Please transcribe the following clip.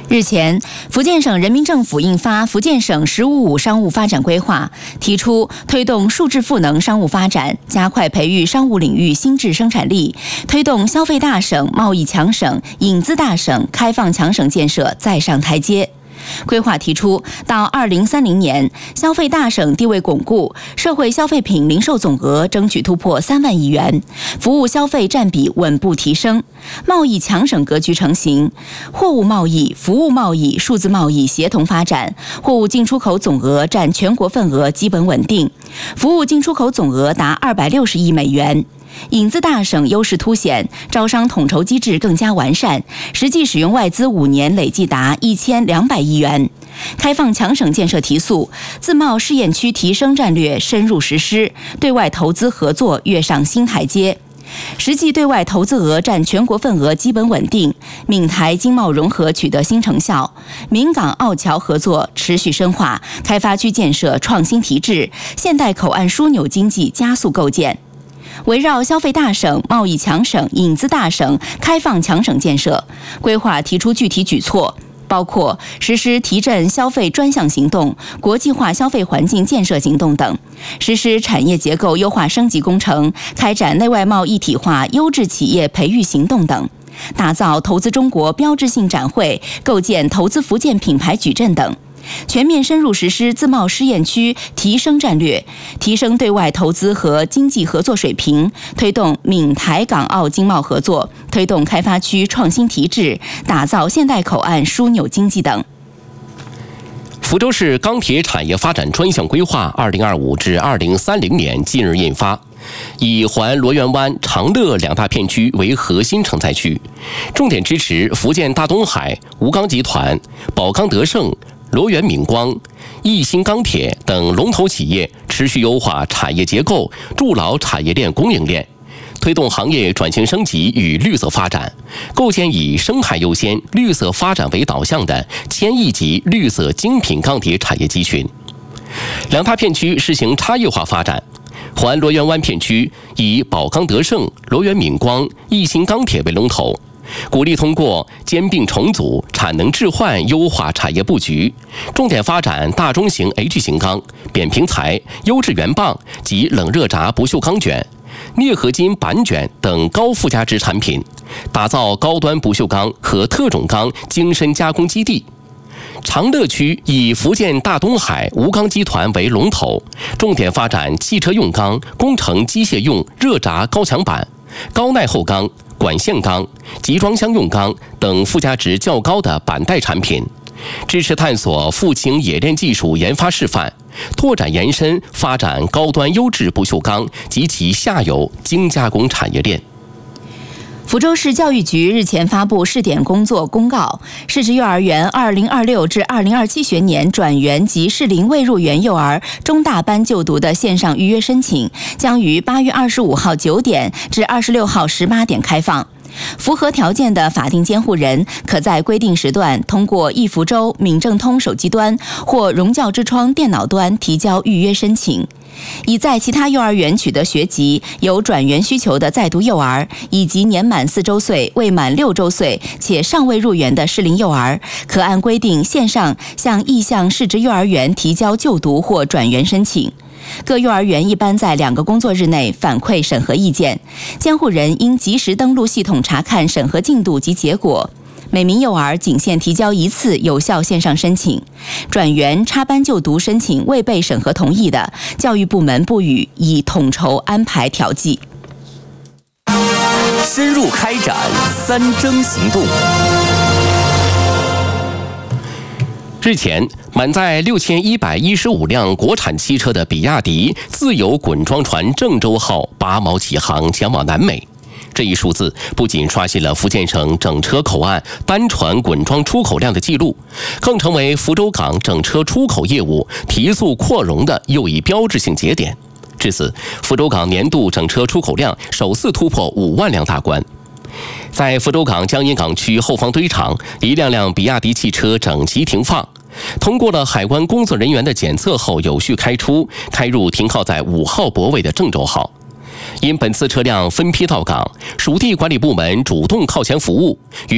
日前，福建省人民政府印发《福建省“十五五”商务发展规划》，提出推动数字赋能商务发展，加快培育商务领域新质生产力，推动消费大省、贸易强省、引资大省、开放强省建设再上台阶。规划提出，到2030年，消费大省地位巩固，社会消费品零售总额争取突破3万亿元，服务消费占比稳步提升，贸易强省格局成型，货物贸易、服务贸易、数字贸易协同发展，货物进出口总额占全国份额基本稳定，服务进出口总额达260亿美元。引资大省优势凸显，招商统筹机制更加完善，实际使用外资5年累计达1200亿元。开放强省建设提速，自贸试验区提升战略深入实施，对外投资合作跃上新台阶。实际对外投资额占全国份额基本稳定，闽台经贸融合取得新成效，闽港澳侨合作持续深化，开发区建设创新提质，现代口岸枢纽经济加速构建。围绕消费大省、贸易强省、引资大省、开放强省建设，规划提出具体举措，包括实施提振消费专项行动、国际化消费环境建设行动等，实施产业结构优化升级工程，开展内外贸一体化优质企业培育行动等，打造投资中国标志性展会，构建投资福建品牌矩阵等。全面深入实施自贸试验区提升战略，提升对外投资和经济合作水平，推动闽台港澳经贸合作，推动开发区创新提质，打造现代口岸枢纽经济等。 福州市钢铁产业发展专项规划2025至2030年近日印发，以环罗源湾、长乐2大片区为核心承载区，重点支持福建大东海、吴钢集团、宝钢德盛、罗源闽光、义兴钢铁等龙头企业持续优化产业结构，筑牢产业链供应链，推动行业转型升级与绿色发展，构建以生态优先、绿色发展为导向的1000亿级绿色精品钢铁产业集群。2大片区实行差异化发展，环罗源湾片区以宝钢德盛、罗源闽光、义兴钢铁为龙头，鼓励通过兼并重组、产能置换优化产业布局，重点发展大中型 H 型钢、扁平材、优质原棒及冷热轧不锈钢卷、镍合金板卷等高附加值产品，打造高端不锈钢和特种钢精深加工基地。长乐区以福建大东海、吴钢集团为龙头，重点发展汽车用钢、工程机械用热轧高强板、高耐厚钢、管线钢、集装箱用钢等附加值较高的板带产品，支持探索富氢冶炼技术研发示范，拓展延伸发展高端优质不锈钢及其下游精加工产业链。 福州市教育局日前发布试点工作公告，市直幼儿园2026至2027学年转园及适龄未入园幼儿中大班就读的线上预约申请，将于8月25号9点至26号18点开放。符合条件的法定监护人可在规定时段通过易福州、闽政通手机端或融教之窗电脑端提交预约申请。已在其他幼儿园取得学籍、有转园需求的在读幼儿，以及年满4周岁、未满6周岁且尚未入园的适龄幼儿，可按规定线上向意向市直幼儿园提交就读或转园申请。各幼儿园一般在2个工作日内反馈审核意见，监护人应及时登录系统查看审核进度及结果。每名幼儿仅限提交1次有效线上申请，转园、插班就读申请未被审核同意的，教育部门不予以统筹安排调剂。 深入开展3征行动。 日前，满载6115辆国产汽车的比亚迪自由滚装船郑州号8锚起航前往南美。这一数字不仅刷新了福建省整车口岸单船滚装出口量的记录，更成为福州港整车出口业务提速扩容的又一标志性节点。至此，福州港年度整车出口量首次突破5万辆大关。在福州港江阴港区后方堆场，一辆辆比亚迪汽车整齐停放，通过了海关工作人员的检测后有序开出，开入停靠在5号泊位的郑州号。因本次车辆分批到港，属地管理部门主动靠前服务，与